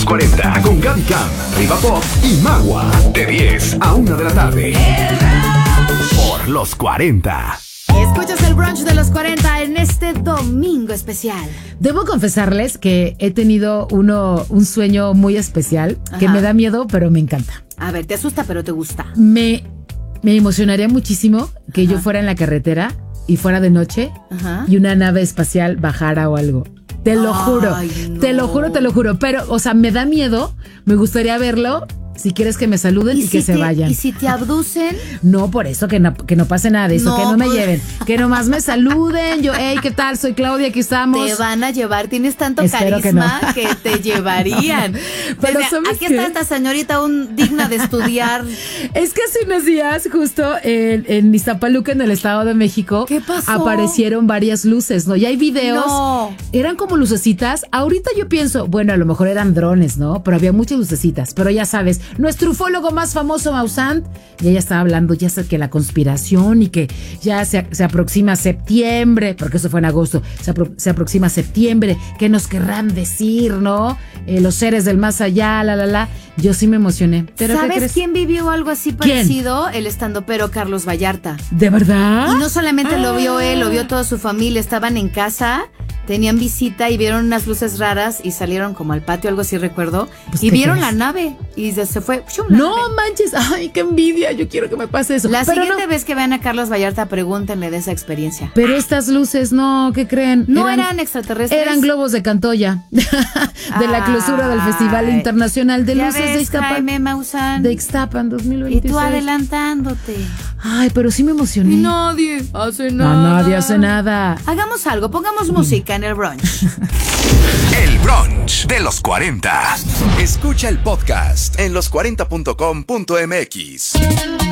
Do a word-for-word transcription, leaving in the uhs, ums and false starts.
cuarenta con Gaby Cam, Riva Pop y Magua. De diez a una de la tarde. Por los cuarenta. Escuchas el brunch de los cuarenta en este domingo especial. Debo confesarles que he tenido uno, un sueño muy especial. Ajá. Que me da miedo, pero me encanta. A ver, te asusta, pero te gusta. Me, me emocionaría muchísimo que Ajá. yo fuera en la carretera y fuera de noche Ajá. y una nave espacial bajara o algo. Te lo Ay, juro, no. te lo juro, te lo juro. Pero, o sea, me da miedo, me gustaría verlo. Si quieres que me saluden y, y si que se te, vayan. ¿Y si te abducen? No, por eso, que no, que no pase nada de eso, no, que no me pues... lleven. Que nomás me saluden. Yo, hey, ¿qué tal? Soy Claudia, aquí estamos. Te van a llevar, tienes tanto Espero carisma que, no. que te llevarían. Pero Desde, aquí qué? está esta señorita aún digna de estudiar. Es que hace unos días, justo en, en Iztapaluca, en el Estado de México, ¿qué pasó? Aparecieron varias luces, ¿no? Y hay videos. No. Eran como lucecitas. Ahorita yo pienso, bueno, a lo mejor eran drones, ¿no? Pero había muchas lucecitas. Pero ya sabes, nuestro ufólogo más famoso, Mausant, y ella estaba hablando ya sé que la conspiración y que ya se, se aproxima septiembre, porque eso fue en agosto, se, apro, se aproxima septiembre, ¿qué nos querrán decir, no? Eh, los seres del más allá, la, la, la. Yo sí me emocioné. ¿Pero ¿sabes qué crees? quién vivió algo así parecido? ¿Quién? El estandopero Carlos Vallarta. ¿De verdad? Y no solamente ah. lo vio él, lo vio toda su familia, estaban en casa, tenían visita y vieron unas luces raras y salieron como al patio, algo así recuerdo, pues y vieron crees? La nave y se fue. ¡Shum! No nave. Manches, ay, qué envidia, yo quiero que me pase eso. La Pero siguiente no. vez que vean a Carlos Vallarta, pregúntenle de esa experiencia. Pero estas luces, no, ¿qué creen? No eran, eran extraterrestres. Eran globos de Cantoya, de ay, la clausura del Festival Internacional de Luces ves, de Ixtapan. Jaime Maussan. De Ixtapan dos mil veintiséis. Y tú adelantándote. Ay, pero sí me emocioné. Y nadie hace nada. No, nadie hace nada. Hagamos algo, pongamos música en el brunch. El brunch de los cuarenta. Escucha el podcast en los cuarenta punto com punto m x.